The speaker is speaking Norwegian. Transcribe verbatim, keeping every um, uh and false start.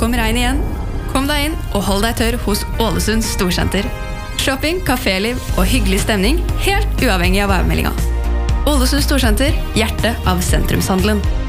kom regn igjen. Kom deg inn og hold deg tørr hos Ålesund Storsenter. Shopping, kaféliv og hyggelig stemning, helt uavhengig av værmeldinga. Ålesund Storsenter, hjertet av sentrumshandelen.